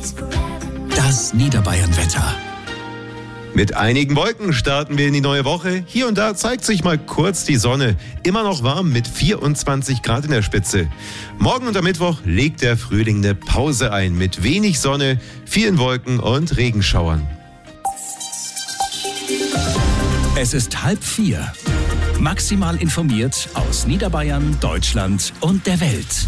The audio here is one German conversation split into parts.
Das Niederbayern-Wetter. Mit einigen Wolken starten wir in die neue Woche. Hier und da zeigt sich mal kurz die Sonne. Immer noch warm mit 24 Grad in der Spitze. Morgen und am Mittwoch legt der Frühling eine Pause ein mit wenig Sonne, vielen Wolken und Regenschauern. Es ist 3:30. Maximal informiert aus Niederbayern, Deutschland und der Welt.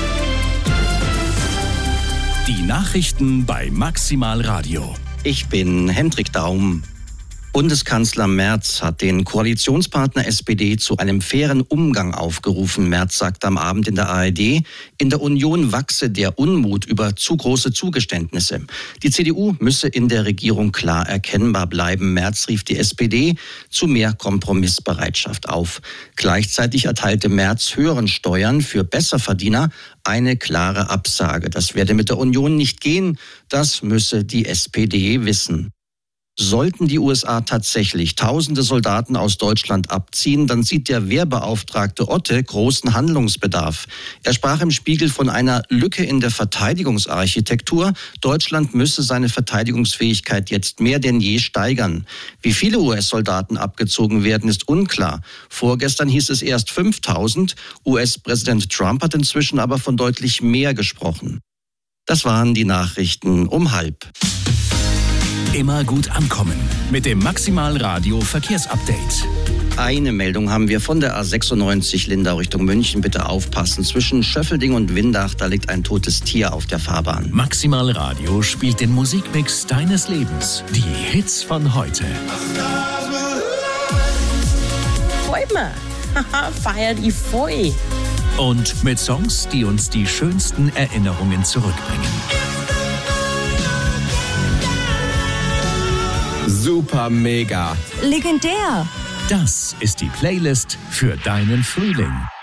Die Nachrichten bei Maximal Radio. Ich bin Hendrik Daum. Bundeskanzler Merz hat den Koalitionspartner SPD zu einem fairen Umgang aufgerufen. Merz sagte am Abend in der ARD, in der Union wachse der Unmut über zu große Zugeständnisse. Die CDU müsse in der Regierung klar erkennbar bleiben. Merz rief die SPD zu mehr Kompromissbereitschaft auf. Gleichzeitig erteilte Merz höheren Steuern für Besserverdiener eine klare Absage. Das werde mit der Union nicht gehen, das müsse die SPD wissen. Sollten die USA tatsächlich tausende Soldaten aus Deutschland abziehen, dann sieht der Wehrbeauftragte Otte großen Handlungsbedarf. Er sprach im Spiegel von einer Lücke in der Verteidigungsarchitektur. Deutschland müsse seine Verteidigungsfähigkeit jetzt mehr denn je steigern. Wie viele US-Soldaten abgezogen werden, ist unklar. Vorgestern hieß es erst 5.000. US-Präsident Trump hat inzwischen aber von deutlich mehr gesprochen. Das waren die Nachrichten um 12:30. Immer gut ankommen mit dem Maximal Radio Verkehrsupdate. Eine Meldung haben wir von der A96 Lindau Richtung München. Bitte aufpassen. Zwischen Schöffelding und Windach, da liegt ein totes Tier auf der Fahrbahn. Maximal Radio spielt den Musikmix deines Lebens. Die Hits von heute. Freut mal. Feier die voll. Und mit Songs, die uns die schönsten Erinnerungen zurückbringen. Super mega. Legendär. Das ist die Playlist für deinen Frühling.